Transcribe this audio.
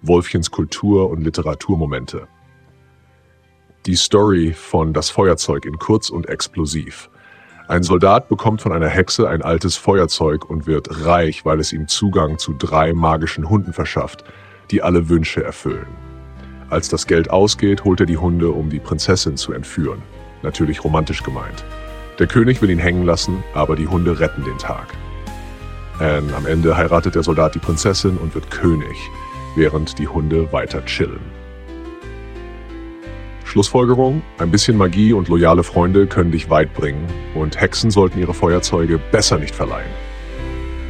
Wolfchens Kultur- und Literaturmomente. Die Story von Das Feuerzeug in kurz und explosiv. Ein Soldat bekommt von einer Hexe ein altes Feuerzeug und wird reich, weil es ihm Zugang zu 3 magischen Hunden verschafft, die alle Wünsche erfüllen. Als das Geld ausgeht, holt er die Hunde, um die Prinzessin zu entführen. Natürlich romantisch gemeint. Der König will ihn hängen lassen, aber die Hunde retten den Tag. Am Ende heiratet der Soldat die Prinzessin und wird König, während die Hunde weiter chillen. Schlussfolgerung: Ein bisschen Magie und loyale Freunde können dich weit bringen und Hexen sollten ihre Feuerzeuge besser nicht verleihen.